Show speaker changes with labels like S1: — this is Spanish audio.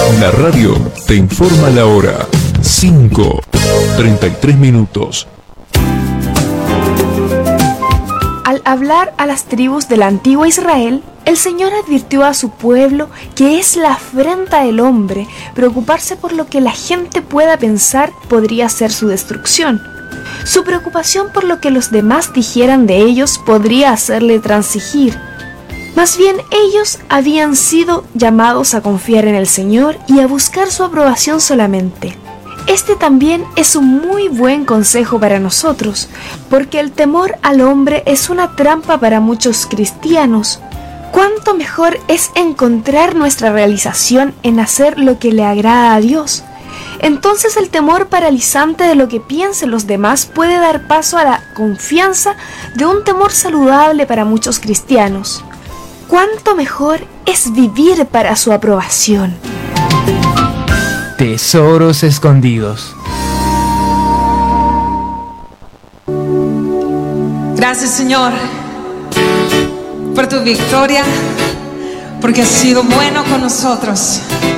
S1: La radio te informa la hora. 5:33.
S2: Al hablar a las tribus de la antigua Israel, el Señor advirtió a su pueblo que es la afrenta del hombre preocuparse por lo que la gente pueda pensar podría ser su destrucción. Su preocupación por lo que los demás dijeran de ellos podría hacerle transigir. Más bien, ellos habían sido llamados a confiar en el Señor y a buscar su aprobación solamente. Este también es un muy buen consejo para nosotros, porque el temor al hombre es una trampa para muchos cristianos. ¿Cuánto mejor es encontrar nuestra realización en hacer lo que le agrada a Dios? Entonces el temor paralizante de lo que piensen los demás puede dar paso a la confianza de un temor saludable para muchos cristianos. ¿Cuánto mejor es vivir para su aprobación?
S3: Tesoros escondidos.
S4: Gracias, Señor, por tu victoria, porque has sido bueno con nosotros.